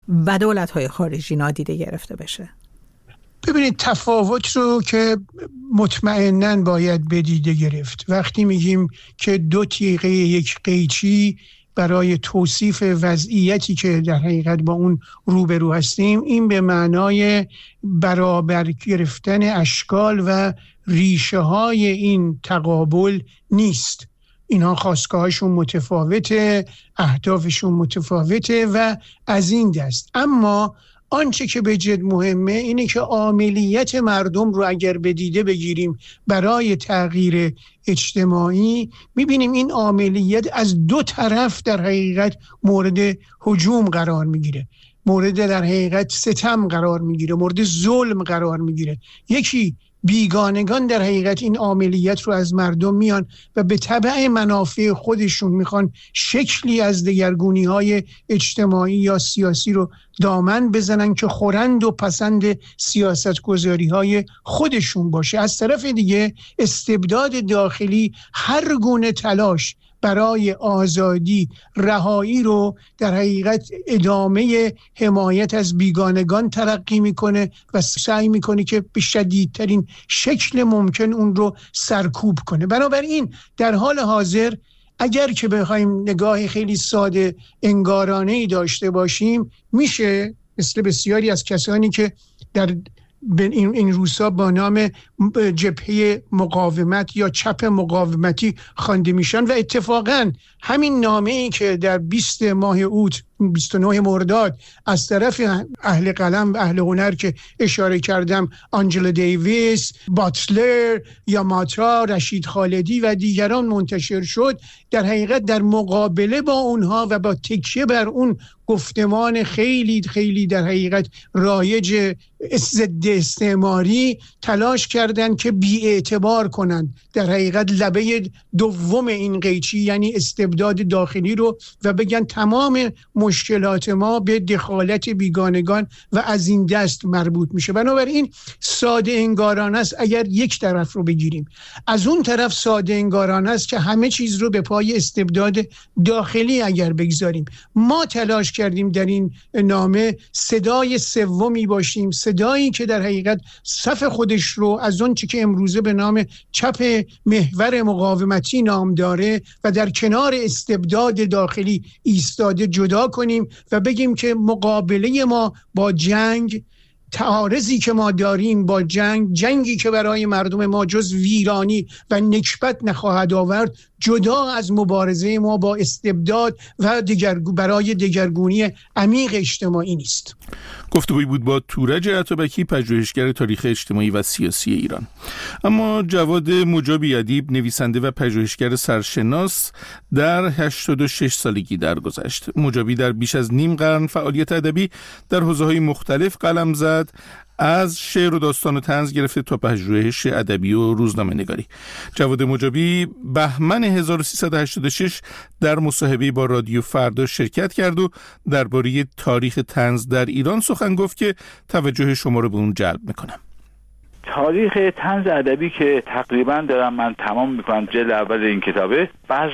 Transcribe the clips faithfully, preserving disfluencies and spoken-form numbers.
و دولت‌های خارجی نادیده گرفته بشه؟ ببینید تفاوت رو که مطمئناً باید بدیده گرفت. وقتی میگیم که دو تیغه یک قیچی برای توصیف وضعیتی که در حقیقت با اون روبرو هستیم، این به معنای برابر گرفتن اشکال و ریشه های این تقابل نیست. اینها خواستگاهشون متفاوته، اهدافشون متفاوته و از این دست. اما آنچه که به جد مهمه اینه که عاملیت مردم رو اگر بدیده بگیریم برای تغییر اجتماعی، میبینیم این عاملیت از دو طرف در حقیقت مورد هجوم قرار میگیره، مورد در حقیقت ستم قرار میگیره، مورد ظلم قرار میگیره. یکی بیگانگان در حقیقت این عاملیت رو از مردم میان و به تبع منافع خودشون میخوان شکلی از دگرگونی‌های اجتماعی یا سیاسی رو دامن بزنن که خورند و پسند سیاستگذاری‌های خودشون باشه. از طرف دیگه استبداد داخلی هر گونه تلاش برای آزادی، رهایی رو در حقیقت ادامه حمایت از بیگانگان ترقی میکنه و سعی میکنه که به شدیدترین شکل ممکن اون رو سرکوب کنه. بنابراین در حال حاضر اگر که بخوایم نگاه خیلی ساده انگارانه‌ای داشته باشیم، میشه مثل بسیاری از کسانی که در این این روزها با نام جبهه مقاومت یا چپ مقاومتی خوانده میشن و اتفاقا همین نامه‌ای که در بیست ماه اوت بیست و نه مرداد از طرف اهل قلم و اهل هنر که اشاره کردم، آنجلا دیویس، باتلر، یاماتا، رشید خالدی و دیگران منتشر شد، در حقیقت در مقابله با اونها و با تکیه بر اون گفتمان خیلی خیلی در حقیقت رایج ضد استعماری تلاش کردند که بی‌اعتبار کنند در حقیقت لبه دوم این قیچی، یعنی استبداد داخلی رو، و بگن تمام مشکلات ما به دخالت بیگانگان و از این دست مربوط میشه. بنابراین ساده انگارانه است اگر یک طرف رو بگیریم. از اون طرف ساده انگارانه است که همه چیز رو به پای استبداد داخلی اگر بگذاریم. ما تلاش کردیم در این نامه صدای سومی باشیم، صدایی که در حقیقت صف خودش رو از اون چی که امروزه به نام چپ محور مقاومتی نام داره و در کنار استبداد داخلی ایستاده جدا کنیم و بگیم که مقابله ما با جنگ، تعارضی که ما داریم با جنگ، جنگی که برای مردم ما جز ویرانی و نکبت نخواهد آورد، جدا از مبارزه ما با استبداد و دگرگو برای دگرگونی عمیق اجتماعی نیست. گفتگویی بود با تورج عطابکی، پژوهشگر تاریخ اجتماعی و سیاسی ایران. اما جواد مجابی ادیب، نویسنده و پژوهشگر سرشناس، در هشتاد و شش سالگی درگذشت. مجابی در بیش از نیم قرن فعالیت ادبی در حوزه‌های مختلف قلم زد، از شعر و داستان و طنز گرفته تا پژوهش ادبی و روزنامه‌نگاری. جواد مجابی بهمن هزار و سیصد و هشتاد و شش در مصاحبه با رادیو فردا شرکت کرد و درباره تاریخ طنز در ایران سخن گفت که توجه شما رو به اون جلب میکنم. تاریخ طنز ادبی که تقریبا دارم من تمام میکنم، جلد اول این کتابه،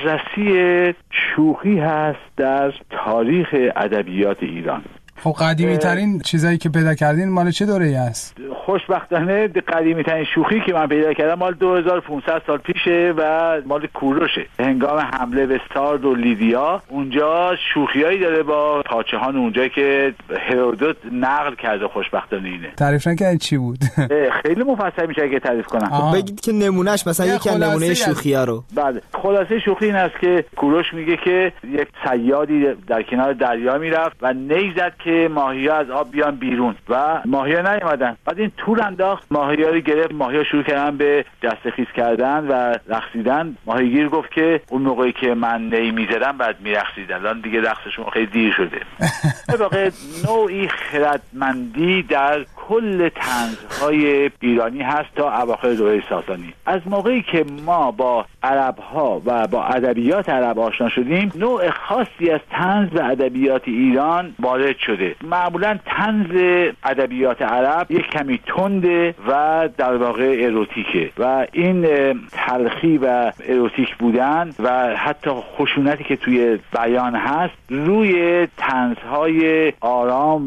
بررسی شوخی هست در تاریخ ادبیات ایران. خب قدیمی ترین چیزایی که پیدا کردین مال چه دوره‌ای است؟ خوشبختانه قدیمی ترین شوخی که من پیدا کردم مال دو هزار و پانصد سال پیشه و مال کوروشه. هنگام حمله به سارد و لیدیا، اونجا شوخیایی داره با پادشاهان اونجا که هرودوت نقل کرده. خوشبختانه اینه. تعریف نکنید چی بود؟ خیلی مفصل میشه که تعریف کنم. خب بگید که نمونهش مثلا یکی از نمونه شوخی‌ها رو. بله، خلاصه شوخی این است که کوروش میگه که یک صیادی در کنار دریا میرفت و نیزد که ماهی‌ها از آب بیان بیرون و ماهی‌ها نیومدن. بعد این تور انداخت، ماهی‌ها رو گرفت، ماهی‌ها شروع کردن به جست خیز کردن و رقصیدن. ماهیگیر گفت که اون موقعی که من نی می‌زدم بعد می‌رقصیدن، الان دیگه رقصشون خیلی دیر شده. به واقع نوعی خردمندی در کل طنزهای ایرانی هست تا اواخر دوره ساسانی. از موقعی که ما با عرب‌ها و با ادبیات عرب آشنا شدیم، نوع خاصی از طنز و ادبیات ایران وارد شده. معمولا طنز ادبیات عرب یک کمی تنده و در واقع اروتیکه و این تلخی و اروتیک بودن و حتی خشونتی که توی بیان هست روی طنزهای آرام